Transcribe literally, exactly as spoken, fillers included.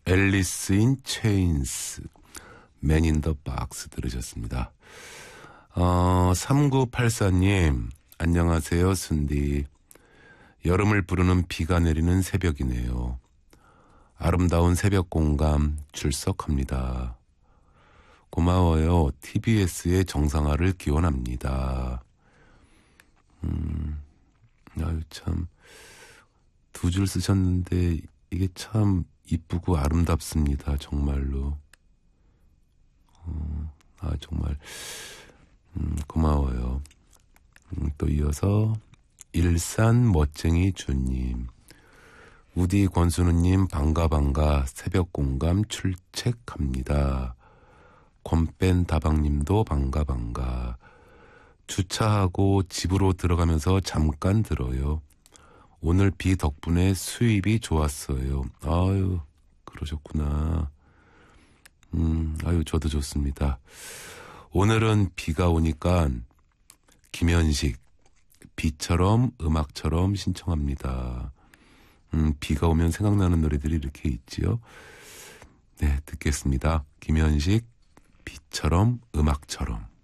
앨리스 인 체인스, 맨 인 더 박스 들으셨습니다. 어, 삼구팔사님, 안녕하세요, 순디. 여름을 부르는 비가 내리는 새벽이네요. 아름다운 새벽 공감 출석합니다. 고마워요. 티비에스의 정상화를 기원합니다. 음, 아유, 참, 두 줄 쓰셨는데, 이게 참 이쁘고 아름답습니다. 정말로. 어, 아, 정말, 음, 고마워요. 음, 또 이어서, 일산 멋쟁이 주님. 우디 권순우님 반가 반가 새벽 공감 출첵합니다. 권뺀 다방님도 반가 반가. 주차하고 집으로 들어가면서 잠깐 들어요. 오늘 비 덕분에 수입이 좋았어요. 아유, 그러셨구나. 음, 아유, 저도 좋습니다. 오늘은 비가 오니까 김현식, 비처럼 음악처럼 신청합니다. 음, 비가 오면 생각나는 노래들이 이렇게 있지요. 네, 듣겠습니다. 김현식, 비처럼 음악처럼.